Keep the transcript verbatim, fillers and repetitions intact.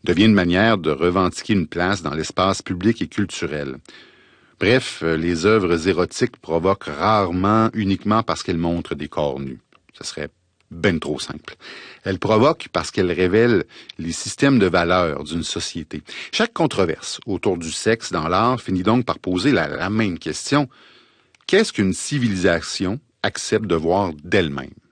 devient une manière de revendiquer une place dans l'espace public et culturel. Bref, les œuvres érotiques provoquent rarement uniquement parce qu'elles montrent des corps nus. Ce serait ben trop simple. Elles provoquent parce qu'elles révèlent les systèmes de valeurs d'une société. Chaque controverse autour du sexe dans l'art finit donc par poser la, la même question. Qu'est-ce qu'une civilisation accepte de voir d'elle-même?